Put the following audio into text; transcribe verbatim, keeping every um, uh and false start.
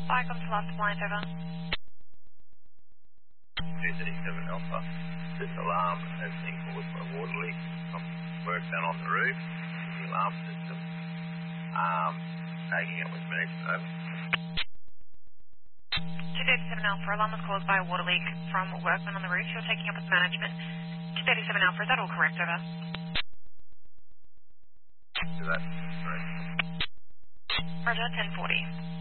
Welcome to Lost Appliance, over. two thirty-seven Alpha. This alarm has been caused by water leak. Some work done on the roof. The alarm system. Um, taking up with management, over. two thirty-seven Alpha, alarm was caused by a water leak from workmen on the roof. You're taking up with management. two thirty-seven Alpha, is that all correct, over? So that's correct. Roger, ten forty.